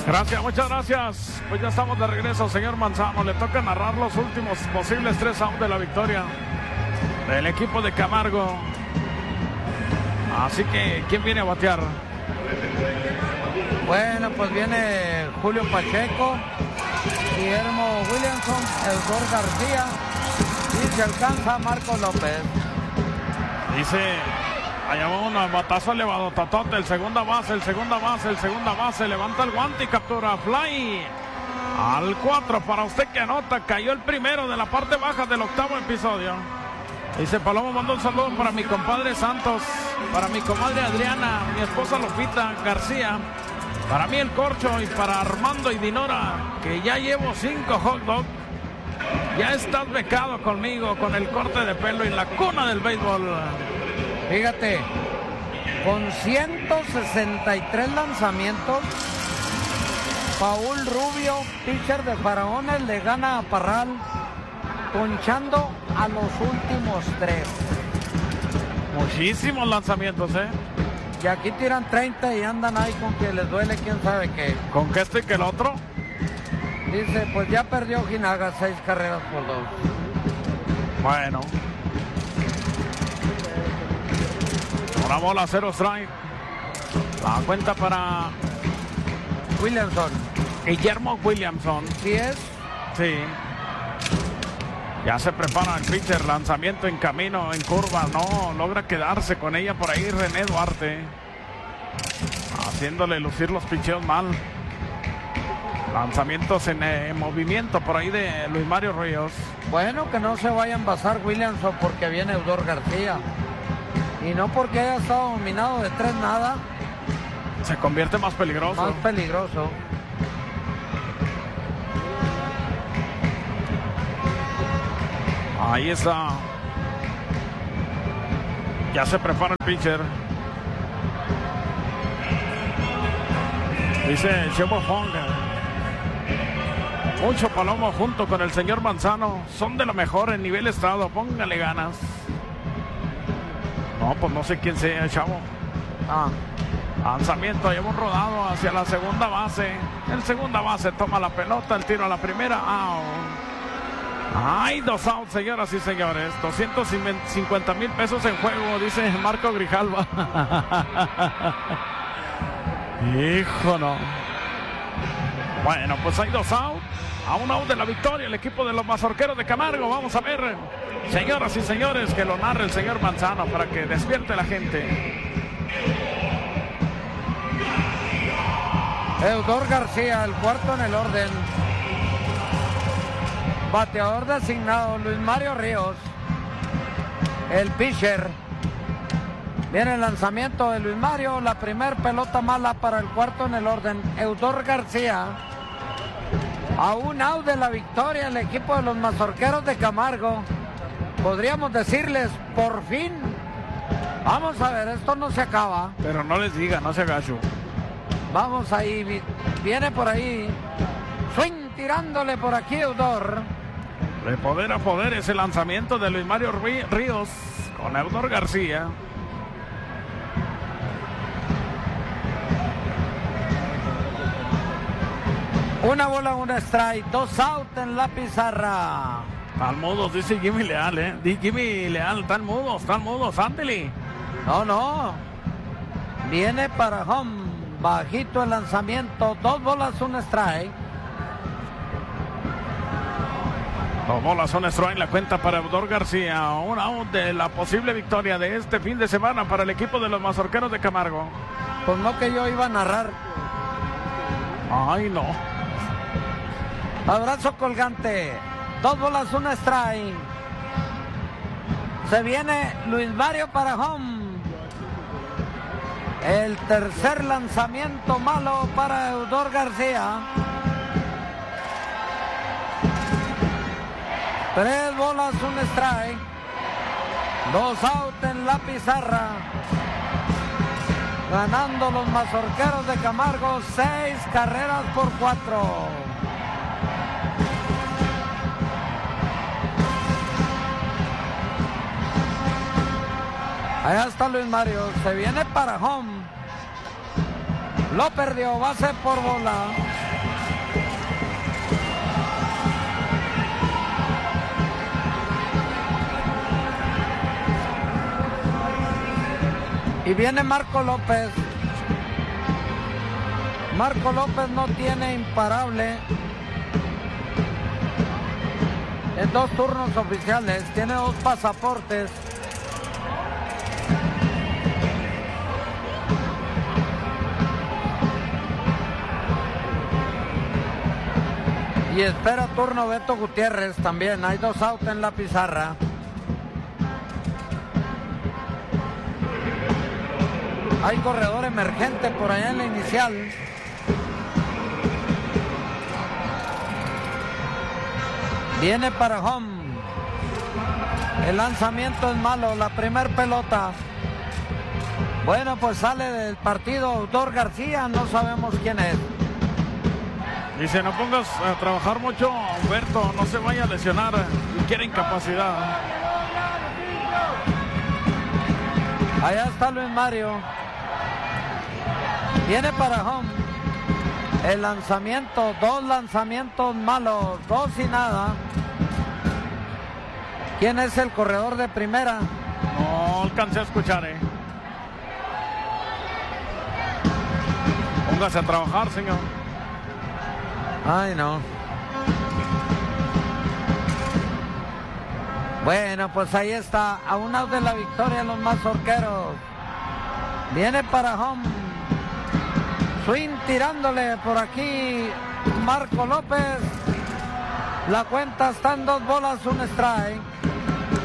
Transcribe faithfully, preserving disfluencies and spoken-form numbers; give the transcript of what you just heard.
Gracias, muchas gracias. Pues ya estamos de regreso, señor Manzano. Le toca narrar los últimos posibles tres outs de la victoria del equipo de Camargo. Así que, ¿quién viene a batear? Bueno, pues viene Julio Pacheco, Guillermo Williamson, Eudor García y se alcanza Marco López. Dice, allá va un batazo elevado, Tatote, el segunda base, el segunda base, el segunda base, levanta el guante y captura fly al cuatro. Para usted que anota, cayó el primero de la parte baja del octavo episodio. Dice Palomo, mando un saludo para mi compadre Santos, para mi comadre Adriana, mi esposa Lupita García, para mí el Corcho y para Armando y Dinora, que ya llevo cinco hot dog. Ya estás becado conmigo con el corte de pelo y la cuna del béisbol. Fíjate, con ciento sesenta y tres lanzamientos, Paul Rubio, pitcher de Faraones, le gana a Parral, ponchando a los últimos tres. Muchísimos lanzamientos, ¿eh? Y aquí tiran treinta y andan ahí con que les duele quién sabe qué. ¿Con que este y que el otro? Dice, pues ya perdió Ojinaga seis carreras por dos. Bueno. Una bola, cero strike. La cuenta para Williamson. Guillermo Williamson. ¿Sí es? Sí. Ya se prepara el pitcher, lanzamiento en camino, en curva. No, logra quedarse con ella por ahí René Duarte. Haciéndole lucir los picheos mal. Lanzamientos en, eh, en movimiento por ahí de Luis Mario Ríos. Bueno, que no se vaya a envasar Williamson porque viene Eudor García. Y no porque haya estado dominado de tres nada. Se convierte más peligroso. Más peligroso. Ahí está. Ya se prepara el pitcher. Dice Chemo Fonga. Mucho Palomo junto con el señor Manzano. Son de lo mejor en nivel estado. Póngale ganas. No, pues no sé quién sea, chavo. Ah. Lanzamiento, lleva un rodado hacia la segunda base. El segunda base toma la pelota, el tiro a la primera. Out. Hay dos outs, señoras y señores. doscientos cincuenta mil pesos en juego, dice Marco Grijalva. Hijo, no. Bueno, pues hay dos outs. A un out de la victoria el equipo de los Mazorqueros de Camargo. Vamos a ver, señoras y señores, que lo narre el señor Manzano para que despierte la gente. Eudor García, el cuarto en el orden. Bateador designado Luis Mario Ríos. El pitcher. Viene el lanzamiento de Luis Mario. La primer pelota mala para el cuarto en el orden. Eudor García. A un out de la victoria el equipo de los Mazorqueros de Camargo. Podríamos decirles, por fin. Vamos a ver, esto no se acaba. Pero no les diga, no se agacho. Vamos ahí, viene por ahí. Swing tirándole por aquí Eudor. De poder a poder ese lanzamiento de Luis Mario Ríos con Eudor García. Una bola, una strike, dos out en la pizarra. Están mudos, dice Jimmy Leal, ¿eh? Dice Jimmy Leal, están mudos, están mudos, ándele. No, no. Viene para home. Bajito el lanzamiento, dos bolas, un strike. Dos bolas, un strike, la cuenta para Eudor García. Un out de la posible victoria de este fin de semana para el equipo de los Mazorqueros de Camargo. Pues no que yo iba a narrar. Ay, no. Abrazo colgante. Dos bolas, un strike. Se viene Luis Mario para home. El tercer lanzamiento malo para Eudor García. Tres bolas, un strike. Dos out en la pizarra. Ganando los Mazorqueros de Camargo seis carreras por cuatro. Allá está Luis Mario, se viene para home. Lo perdió, base por bola. Y viene Marco López. Marco López no tiene imparable en dos turnos oficiales, tiene dos pasaportes. Y espera turno Beto Gutiérrez también, hay dos outs en la pizarra. Hay corredor emergente por allá en la inicial. Viene para home. El lanzamiento es malo, la primer pelota. Bueno, pues sale del partido Autor García, no sabemos quién es. Dice, no pongas a trabajar mucho, Humberto, no se vaya a lesionar y quiere incapacidad. Allá está Luis Mario. Viene para home. El lanzamiento, dos lanzamientos malos, dos y nada. ¿Quién es el corredor de primera? No alcancé a escuchar, eh. Póngase a trabajar, señor. Ay, no. Bueno, pues ahí está, a un out de la victoria los mazorqueros. Viene para home. Swing tirándole por aquí Marco López. La cuenta está en dos bolas, un strike.